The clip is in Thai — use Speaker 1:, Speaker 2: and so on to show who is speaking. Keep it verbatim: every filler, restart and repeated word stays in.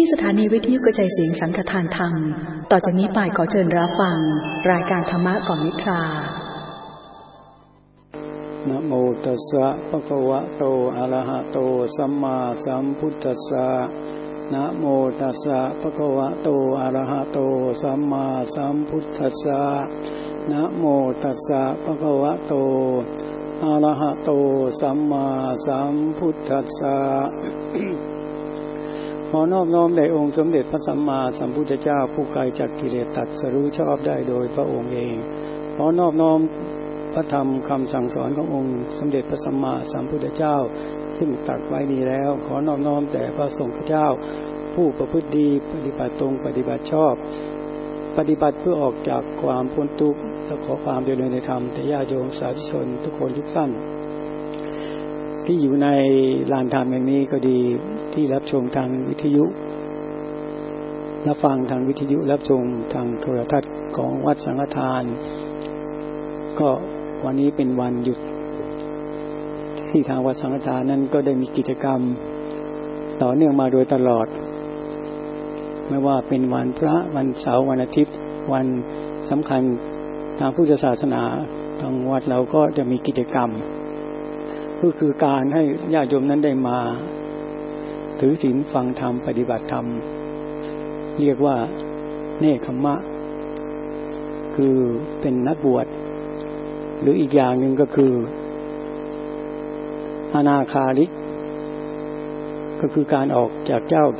Speaker 1: สถานีวิทยุกระจายเสียงสังฆทานธรรมต่อจากนี้ไปขอเชิญรับฟังรายการธรรมะก่อนนิทรา
Speaker 2: นะโมตัสสะภะคะวะโตอะระหะโตสัมมาสัมพุทธัสสะนะโมตัสสะภะคะวะโตอะระหะโตสัมมาสัมพุทธัสสะนะโมตัสสะภะคะวะโตอะระหะโตสัมมาสัมพุทธัสสะขอนอบน้อมแด่องค์สมเด็จพระสัมมาสัมพุทธเจ้าผู้ไกลจากกิเลสตัดสรู้ชอบได้โดยพระองค์เองขอนอบน้อมพระธรรมคำสั่งสอนขององค์สมเด็จพระสัมมาสัมพุทธเจ้าซึ่งตรัสไว้ดีแล้วขอนอบน้อมแต่พระสงฆ์เจ้าผู้ประพฤติดีปฏิบัติตรงปฏิบัติชอบปฏิบัติเพื่อออกจากความพ้นทุกข์และขอความเจริญในธรรมแต่ญาติโยมสาธุชนทุกคนทุกท่านที่อยู่ในลานธรรมแห่งนี้ก็ดีที่รับชมทางวิทยุรับฟังทางวิทยุรับชมทางโทรทัศน์ของวัดสังฆทานก็วันนี้เป็นวันหยุดที่ทางวัดสังฆทานนั้นก็ได้มีกิจกรรมต่อเนื่องมาโดยตลอดไม่ว่าเป็นวันพระวันเสาร์วันอาทิตย์วันสำคัญทางพุทธศาสนาทางวัดเราก็จะมีกิจกรรมก็คือการให้ญาติโยมนั้นได้มาถือศีลฟังธรรมปฏิบัติธรรมเรียกว่าเนคขมะคือเป็นนักบวชหรืออีกอย่างหนึ่งก็คืออนาคาริกก็คือการออกจากเจ้า